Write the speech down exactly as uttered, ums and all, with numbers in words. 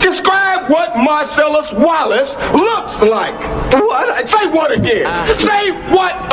Describe what Marcellus Wallace looks like. What? Say what again? Uh, Say what